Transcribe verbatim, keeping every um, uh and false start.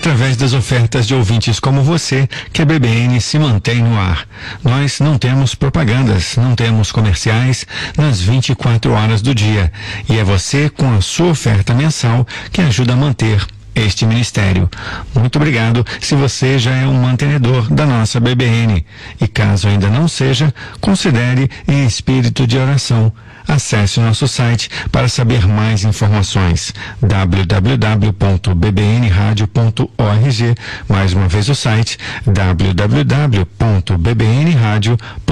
através das ofertas de ouvintes como você, que a B B N se mantém no ar. Nós não temos propagandas, não temos comerciais nas vinte e quatro horas do dia. E é você, com a sua oferta mensal, que ajuda a manter este ministério. Muito obrigado se você já é um mantenedor da nossa B B N. E caso ainda não seja, considere em espírito de oração. Acesse o nosso site para saber mais informações. w w w ponto b b n radio ponto org. Mais uma vez o site w w w ponto b b n radio ponto org.